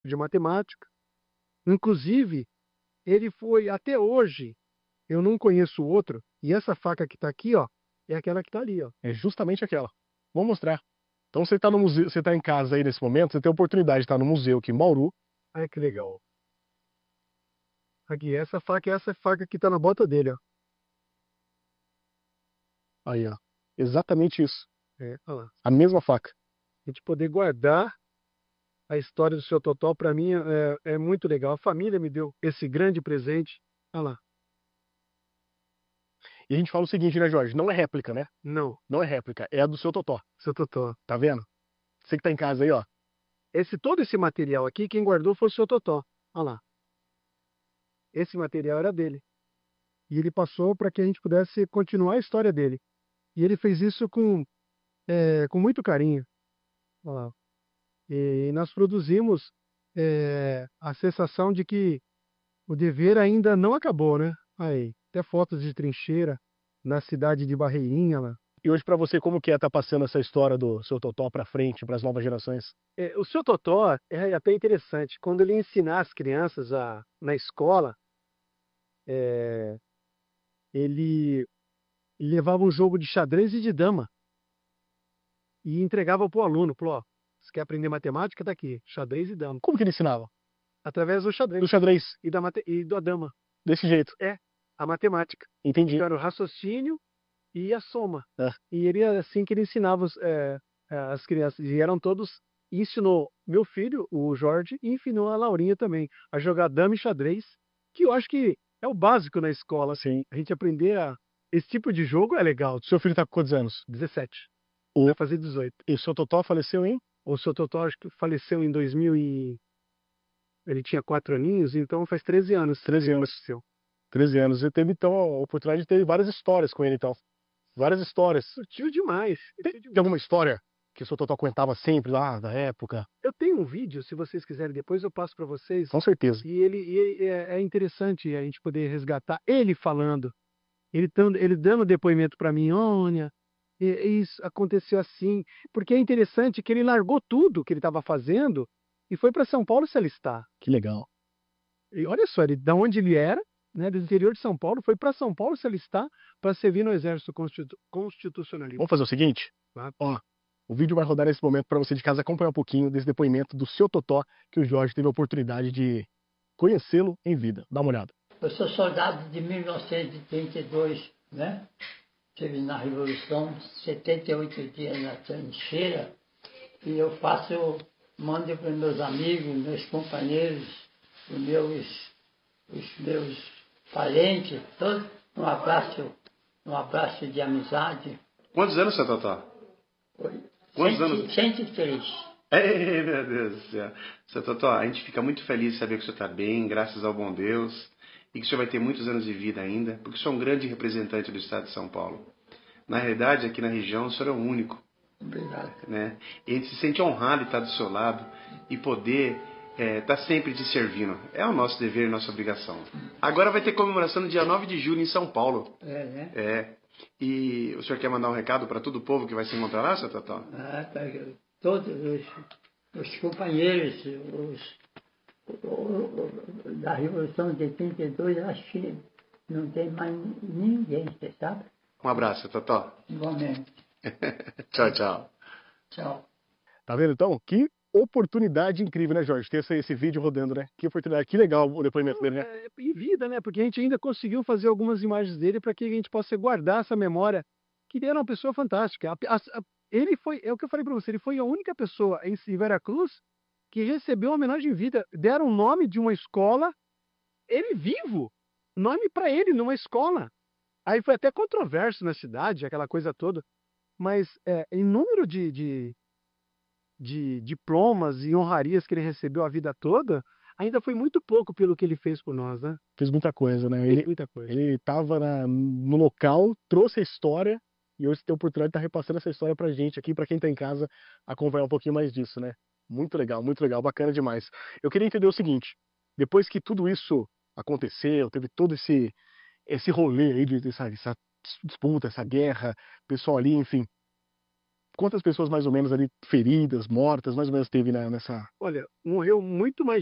de matemática. Inclusive, ele foi, até hoje, eu não conheço outro, e essa faca que está aqui, ó, é aquela que está ali, ó. É justamente aquela. Vou mostrar. Então você está no museu, você está em casa aí nesse momento, você tem a oportunidade de estar no museu aqui em Bauru. Olha que legal. Aqui, essa faca que está na bota dele, ó. Aí, ó. Exatamente isso. É, olha lá. A mesma faca. A gente poder guardar a história do seu Totó, para mim, é muito legal. A família me deu esse grande presente. Olha lá. E a gente fala o seguinte, né, Jorge? Não é réplica, né? Não, Não é réplica, é a do seu Totó. seu Totó. Tá vendo? Você que tá em casa aí, ó. Todo esse material aqui, quem guardou foi o seu Totó. Olha lá. Esse material era dele. E ele passou para que a gente pudesse continuar a história dele. E ele fez isso com muito carinho. Olha lá. E nós produzimos a sensação de que o dever ainda não acabou, né? Aí, até fotos de trincheira na cidade de Barreirinha lá. E hoje pra você, como que é estar passando essa história do seu Totó pra frente, pras novas gerações? O seu Totó é até interessante. Quando ele ensinar as crianças na escola, é, ele levava um jogo de xadrez e de dama e entregava para o aluno. Falou, ó, você quer aprender matemática? Tá aqui, xadrez e dama. Como que ele ensinava? Através do xadrez Do xadrez, e da dama. desse jeito. É, a matemática. Entendi. Então era o raciocínio e a soma. É. E ele é assim que ele ensinava as crianças. E eram todos. E ensinou meu filho, o Jorge, e ensinou a Laurinha também a jogar dama e xadrez, que eu acho que é o básico na escola. Sim. A gente aprender esse tipo de jogo é legal. Seu filho tá com quantos anos? 17. O... Vai fazer 18. E o seu Totó faleceu, hein? O seu Totó acho que faleceu em 2000 e... Ele tinha 4 aninhos, então faz 13 anos que 13 ele anos. faleceu. 13 anos. Você teve, então, a oportunidade de ter várias histórias com ele, então. Várias histórias. Curtiu demais. Tem alguma história que o seu Totó contava sempre lá da época? Eu tenho um vídeo, se vocês quiserem, depois eu passo para vocês. Com certeza. E é interessante a gente poder resgatar ele falando, ele dando depoimento para mim, olha, isso aconteceu assim, porque é interessante que ele largou tudo que ele estava fazendo e foi para São Paulo se alistar. Que legal. E olha só, da onde ele era, né, do interior de São Paulo, foi para São Paulo se alistar para servir no Exército Constitucionalista. Vamos fazer o seguinte? Tá? Ó, o vídeo vai rodar nesse momento para você de casa acompanhar um pouquinho desse depoimento do seu Totó, que o Jorge teve a oportunidade de conhecê-lo em vida. Dá uma olhada. Eu sou soldado de 1932, né? Estive na Revolução, 78 dias na trincheira, e eu mando para meus amigos, meus companheiros, os meus parentes, todos, um abraço de amizade. Quantos anos, seu Totó? Quantos anos? 103. Ei, meu Deus do céu. Seu Totó, a gente fica muito feliz de saber que o senhor está bem, graças ao bom Deus, e que o senhor vai ter muitos anos de vida ainda, porque o senhor é um grande representante do estado de São Paulo. Na realidade, aqui na região, o senhor é o único. Obrigado. Né? E a gente se sente honrado de estar do seu lado e poder estar sempre te servindo. É o nosso dever e nossa obrigação. Agora vai ter comemoração no dia 9 de julho em São Paulo. É, né? É. E o senhor quer mandar um recado para todo o povo que vai se encontrar lá, seu Totó? Todos os companheiros da Revolução de 32, acho que não tem mais ninguém, você sabe? Um abraço, Totó. Igualmente. Tchau, tchau. Tchau. Tá vendo então? Que oportunidade incrível, né, Jorge? Ter esse vídeo rodando, né? Que oportunidade, que legal o depoimento dele, né? E vida, né? Porque a gente ainda conseguiu fazer algumas imagens dele para que a gente possa guardar essa memória, que ele era uma pessoa fantástica. Ele foi, é o que eu falei para você, ele foi a única pessoa em Veracruz que recebeu uma homenagem em vida. Deram o nome de uma escola, ele vivo, nome para ele numa escola. Aí foi até controverso na cidade, aquela coisa toda. Mas em número de diplomas e honrarias que ele recebeu a vida toda, ainda foi muito pouco pelo que ele fez por nós, né? Fez muita coisa, né? Fez muita coisa. Ele estava no local, trouxe a história, e hoje tem a oportunidade de estar repassando essa história pra gente aqui, pra quem tá em casa, acompanhar um pouquinho mais disso, né? Muito legal, bacana demais. Eu queria entender o seguinte, depois que tudo isso aconteceu, teve todo esse rolê aí, essa disputa, essa guerra, pessoal ali, enfim, quantas pessoas mais ou menos ali feridas, mortas, mais ou menos teve nessa... Olha, morreu muito mais